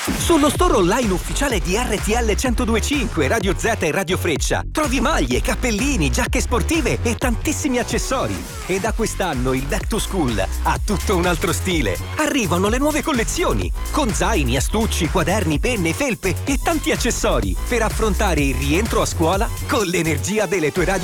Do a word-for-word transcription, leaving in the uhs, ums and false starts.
Sullo store online ufficiale di R T L centodue e cinque, Radio Z e Radio Freccia trovi maglie, cappellini, giacche sportive e tantissimi accessori. E da quest'anno il Back to School ha tutto un altro stile. Arrivano le nuove collezioni con zaini, astucci, quaderni, penne, felpe e tanti accessori per affrontare il rientro a scuola con l'energia delle tue radio